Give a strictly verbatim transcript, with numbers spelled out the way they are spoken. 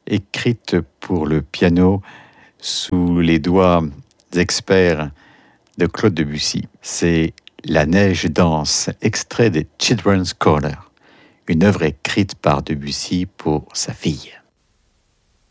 écrite pour le piano sous les doigts experts de Claude Debussy. C'est La neige danse, extrait des Children's Corner, une œuvre écrite par Debussy pour sa fille.